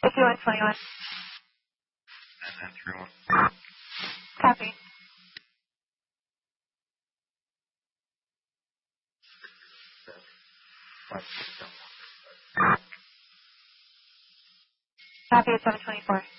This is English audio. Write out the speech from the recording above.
5121. And then 31. Copy. Copy at 724.